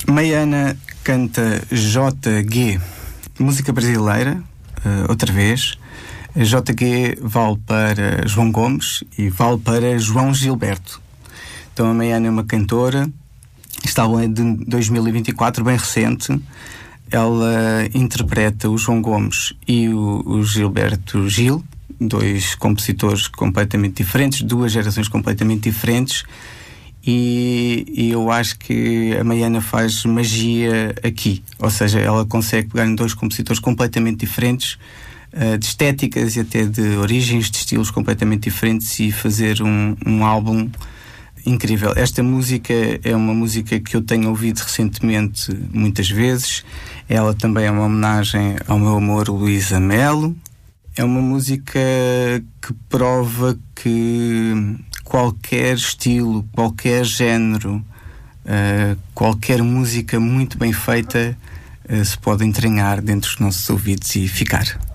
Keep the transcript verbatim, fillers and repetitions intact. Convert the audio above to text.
Maiana canta J G, música brasileira, uh, outra vez. J G vale para João Gomes e vale para João Gilberto. Então a Maiana é uma cantora, este álbum é de dois mil e vinte e quatro, bem recente. Ela interpreta o João Gomes e o, o Gilberto Gil, dois compositores completamente diferentes, duas gerações completamente diferentes, e, e eu acho que a Maiana faz magia aqui, ou seja, ela consegue pegar em dois compositores completamente diferentes, uh, de estéticas e até de origens, de estilos completamente diferentes, e fazer um, um álbum incrível. Esta música é uma música que eu tenho ouvido recentemente muitas vezes. Ela também é uma homenagem ao meu amor Luísa Melo. É uma música que prova que qualquer estilo, qualquer género, uh, qualquer música muito bem feita uh, se pode entranhar dentro dos nossos ouvidos e ficar.